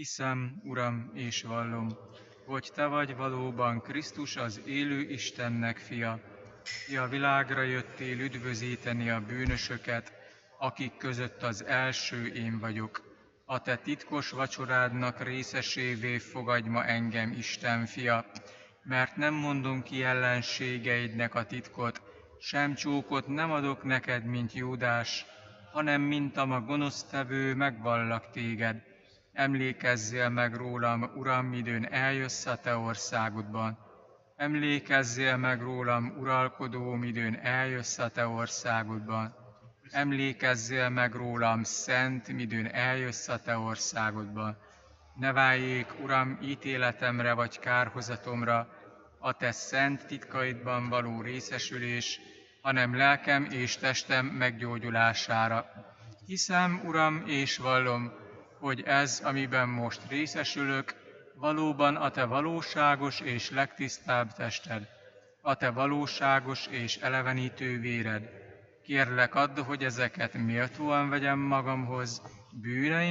Hiszem, Uram, és vallom, hogy Te vagy valóban Krisztus, az élő Istennek fia. Ki a világra jöttél üdvözíteni a bűnösöket, akik között az első én vagyok. A Te titkos vacsorádnak részesévé fogadj ma engem, Isten fia, mert nem mondom ki ellenségeidnek a titkot, sem csókot nem adok neked, mint Júdás, hanem mint a gonosztevő megvallak téged. Emlékezzél meg rólam, Uram, midőn eljössz a Te országodban. Emlékezzél meg rólam, uralkodó, midőn eljössz a Te országodban. Emlékezzél meg rólam, szent, midőn eljössz a Te országodban. Ne váljék, Uram, ítéletemre vagy kárhozatomra a Te szent titkaidban való részesülés, hanem lelkem és testem meggyógyulására. Hiszem, Uram, és vallom, hogy ez, amiben most részesülök, valóban a Te valóságos és legtisztább tested, a Te valóságos és elevenítő véred. Kérlek, add, hogy ezeket méltóan vegyem magamhoz, bűneim